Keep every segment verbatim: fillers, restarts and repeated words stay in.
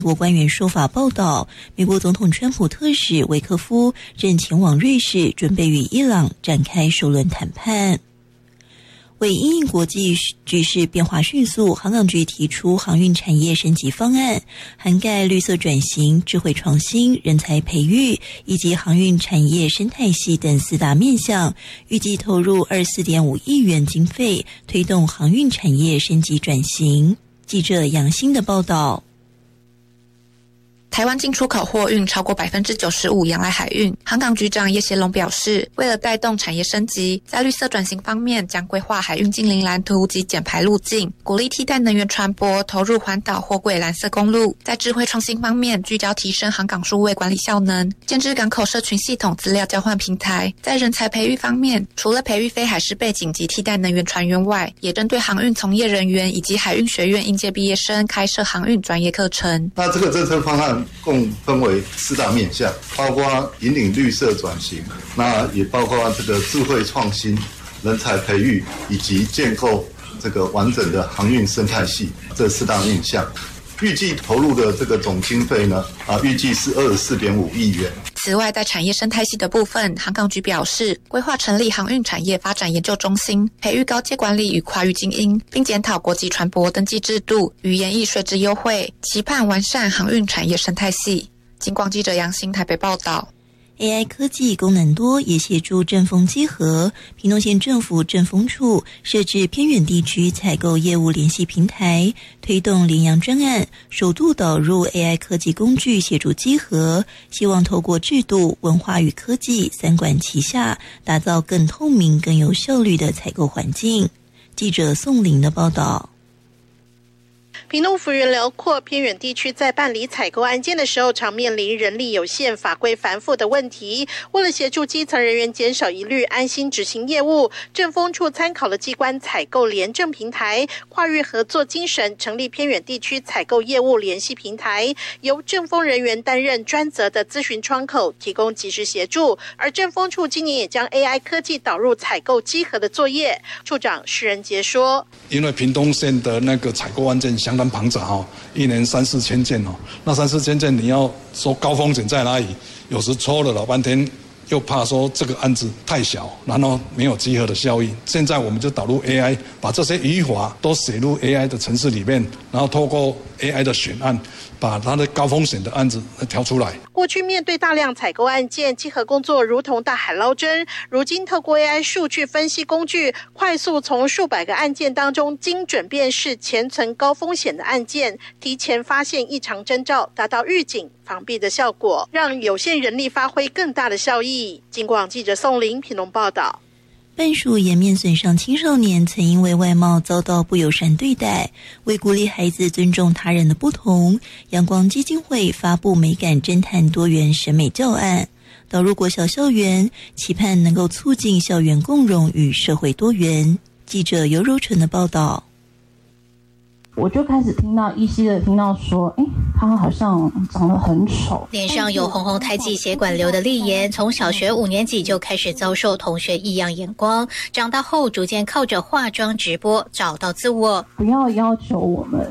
国官员说法报道，美国总统川普特使维克夫正前往瑞士，准备与伊朗展开首轮谈判。为因应国际局势变化迅速，航港局提出航运产业升级方案，涵盖绿色转型、智慧创新、人才培育以及航运产业生态系等四大面向，预计投入 二十四点五亿元经费，推动航运产业升级转型。记者杨欣的报道。 台湾进出口货运超过百分之九十五仰赖海运。航港局长叶协龙表示，为了带动产业升级，在绿色转型方面将规划海运净零蓝图及减排路径，鼓励替代能源船舶投入环岛货柜蓝色公路。在智慧创新方面，聚焦提升航港数位管理效能，建置港口社群系统资料交换平台。在人才培育方面，除了培育非海事背景及替代能源船员外，也针对航运从业人员以及海运学院应届毕业生开设航运专业课程。 那这个政策方案共分为四大面向，包括引领绿色转型，那也包括这个智慧创新、人才培育以及建构这个完整的航运生态系，这四大面向。预计投入的这个总经费呢，啊，预计是二十四点五亿元。 此外，在产业生态系的部分，航港局表示，规划成立航运产业发展研究中心，培育高阶管理与跨域精英，并检讨国际船舶登记制度与研议税制优惠，期盼完善航运产业生态系。警广记者杨欣台北报道。 A I 科技功能多，也协助阵风稽核。屏东县政府阵风处设置偏远地区采购业务联系平台，推动联阳专案，首度导入 A I 科技工具协助稽核，希望透过制度、文化与科技三管齐下，打造更透明、更有效率的采购环境。记者宋玲的报道。 屏东幅员辽阔，偏远地区在办理采购案件的时候，常面临人力有限、法规繁复的问题。为了协助基层人员减少疑虑，安心执行业务，政风处参考了机关采购联政平台跨域合作精神，成立偏远地区采购业务联系平台，由政风人员担任专责的咨询窗口，提供及时协助。而政风处今年也将 A I 科技导入采购稽核的作业。处长施仁杰说：“ 因为屏东县的那个采购案件相当庞杂哈，一年三四千件哦，那三四千件你要说高风险在哪里？有时抽了老半天，又怕说这个案子太小，然后没有稽核的效益。现在我们就导入 A I， 把这些语法都写入 A I 的程式里面，然后透过 A I 的选案，把它的高风险的案子挑出来。 过去面对大量采购案件，稽核工作如同大海捞针。如今透过 A I 数据分析工具，快速从数百个案件当中精准辨识潜存高风险的案件，提前发现异常征兆，达到预警防避的效果，让有限人力发挥更大的效益。警广记者宋玲屏东报道。 半数颜面损伤青少年曾因为外貌遭到不友善对待，为鼓励孩子尊重他人的不同，阳光基金会发布美感侦探多元审美教案，导入国小校园，期盼能够促进校园共融与社会多元。记者尤柔纯的报道。 我就开始听到依稀的听到说，哎，他好像长得很丑。 脸上有红红胎记血管瘤的丽妍，从小学五年级就开始遭受同学异样眼光，长大后逐渐靠着化妆直播找到自我。 不要要求我们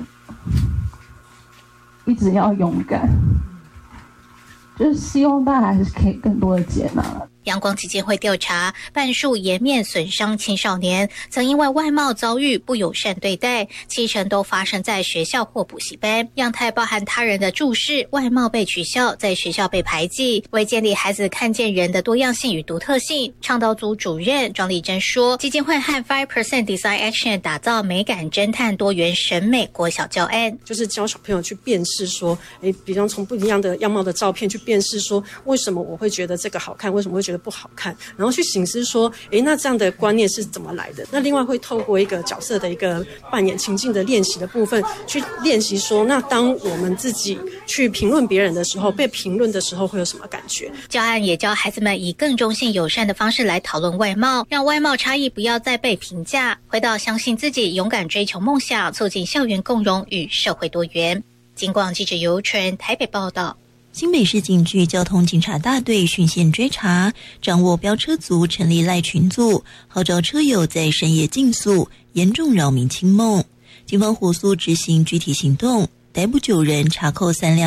一直要勇敢，就是希望大家还是可以更多的接纳。 阳光基金会调查，半数颜面损伤青少年曾因为外貌遭遇不友善对待，七成都发生在学校或补习班。样态包含他人的注视、外貌被取笑、在学校被排挤。为建立孩子看见人的多样性与独特性，倡导组主任庄丽珍说，基金会和 百分之五 Design Action 打造美感侦探多元审美国小教案， 就是教小朋友去辨识说，诶，比方从不一样的样貌的照片去辨识说，为什么我会觉得这个好看，为什么会觉得不好看，然后去省思说，诶，那这样的观念是怎么来的？那另外会透过一个角色的一个扮演情境的练习的部分，去练习说，那当我们自己去评论别人的时候，被评论的时候会有什么感觉？ 教案也教孩子们以更中性友善的方式来讨论外貌，让外貌差异不要再被评价，回到相信自己，勇敢追求梦想，促进校园共融与社会多元。警广记者尤纯台北报道。 新北市警局交通警察大队循线追查，掌握飙车族成立赖群组，号召车友在深夜竞速，严重扰民清梦。警方火速执行具体行动，逮捕九人，查扣三辆